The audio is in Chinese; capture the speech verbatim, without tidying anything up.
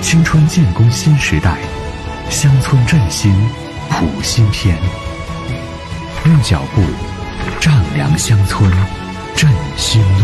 青春建功新时代，乡村振兴谱新篇。用脚步丈量乡村，振兴路。